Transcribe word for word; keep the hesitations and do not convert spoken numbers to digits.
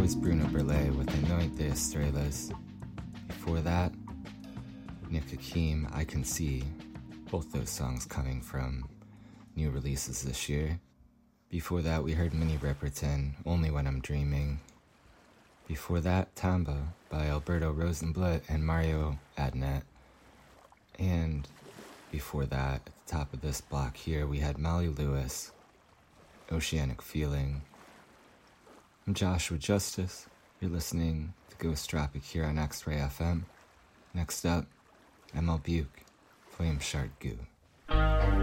was Bruno Burlet with Anoint de Estrellas. Before that, Nick Hakim, I Can See, both those songs coming from new releases this year. Before that, we heard Minnie Riperton, Only When I'm Dreaming. Before that, Tamba by Alberto Rosenblatt and Mario Adnet. And before that, at the top of this block here, we had Molly Lewis, Oceanic Feeling. I'm Joshua Justice. You're listening to Ghost Tropic here on X-Ray F M. Next up, M L Buke, Flame Shark Goo.